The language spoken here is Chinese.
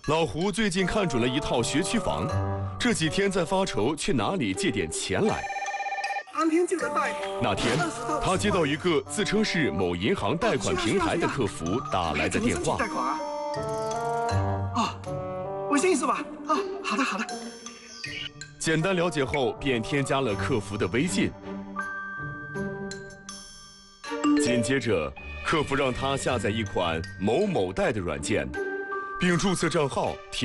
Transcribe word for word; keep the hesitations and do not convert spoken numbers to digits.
老胡最近看准了一套学区房，这几天在发愁去哪里借点钱来。 当天就能贷。 那天，他接到一个自称是某银行贷款平台的客服打来的电话。 贷款啊？啊，微信是吧？啊，好的好的。 简单了解后，便添加了客服的微信。紧接着，客服让他下载一款某某贷的软件，并注册账号。